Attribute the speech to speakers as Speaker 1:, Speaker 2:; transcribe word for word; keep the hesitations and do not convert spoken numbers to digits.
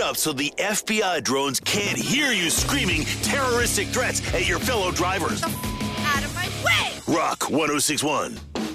Speaker 1: up so the F B I drones can't hear you screaming terroristic threats at your fellow drivers.
Speaker 2: Out of my way!
Speaker 1: Rock one oh six one.